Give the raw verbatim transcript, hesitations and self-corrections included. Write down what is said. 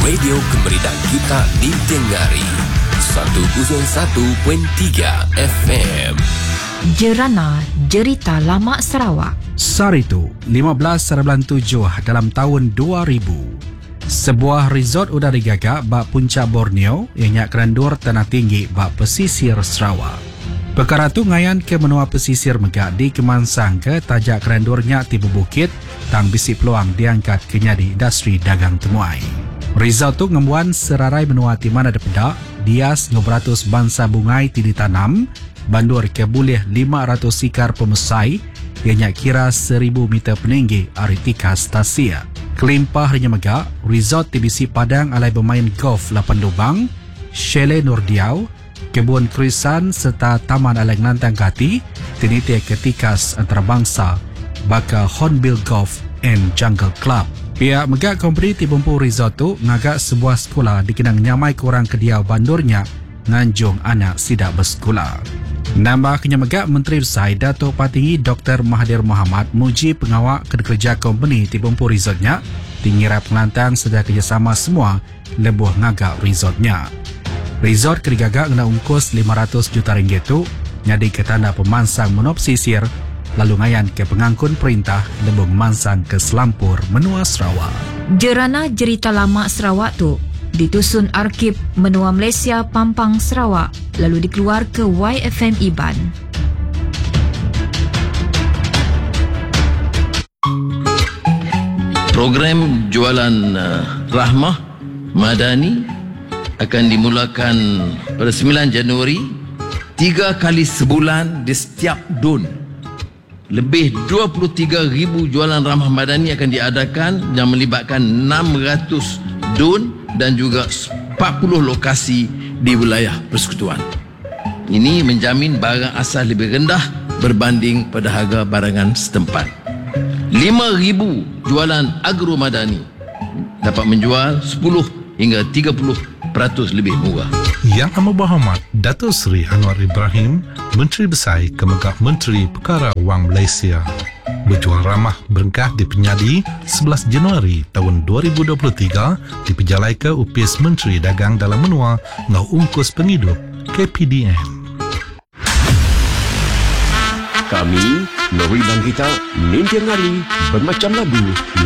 Radio Kemerdekaan Kita Ninteng Ngari seratus satu perpuluhan tiga F M. Jerana Jerita Lama Sarawak. Saritu lima belas bulan tujuh dalam tahun dua ribu. Sebuah resort udara digagak bak puncak Borneo yang nyak kerandur tanah tinggi bak pesisir Sarawak. Perkara tu ngayan ke menua pesisir megak di Kemansang ke tajak kerandurnya tibu bukit tang bisi peluang diangkat ke nyadi industri dagang temuai. Resort tu ngembuan serarai menua ti mana ada pedak, dias beratus bangsa bungai ti ditanam, bandur ke boleh lima ratus sikar pemesai yang nyak kira seribu meter peninggi aritika stasia. Kelimpah hanya megak, resort ti bisi padang alai bermain golf lapan lubang, chalet Nordiau, kebun krisan serta taman alai nantang kati, tiniti ketikas antarabangsa baka Hornbill Golf and Jungle Club. Pihak megak kompeni ti bumpu resort tu ngagak sebuah sekolah dikenang nyamai korang kediau bandurnya nganjung anak sidak bersekolah. Nambah kenya megak Menteri Besar Datuk Patinggi Doktor Mahathir Mohamad muji pengawak kerja kompeni ti bumpu resortnya tinggira pengelantang sedang kerjasama semua lebuh ngagak resortnya. Resort kerigagak kena ungkus lima ratus juta ringgit tu nyadi ke tanda pemansang menop sisir lalu ngayan ke pengangkun perintah lebuh memansang ke Selampur menua Sarawak. Jerana Jerita Lama Sarawak tu ditusun Arkib Menua Malaysia Pampang Sarawak lalu dikeluar ke Y F M Iban. Program jualan uh, Rahmah Madani akan dimulakan pada sembilan Januari, tiga kali sebulan di setiap don. Lebih dua puluh tiga ribu jualan Rahmah Madani akan diadakan yang melibatkan enam ratus don dan juga empat puluh lokasi di wilayah persekutuan. Ini menjamin barang asal lebih rendah berbanding pada harga barangan setempat. lima ribu jualan Agro Madani dapat menjual sepuluh hingga tiga puluh peratus lebih murah. Yang Amat Berhormat Datuk Seri Anwar Ibrahim, Menteri Besar Kemegak Menteri Perkara Wang Malaysia, berjual ramah berengkah di Penyadi sebelas Januari tahun dua ribu dua puluh tiga di Pejalai ke Upis Menteri Dagang dalam menua ngau ungkus penghidup K P D M. Kami, Nori Bangkita, Ninteng Ngari, bermacam lagu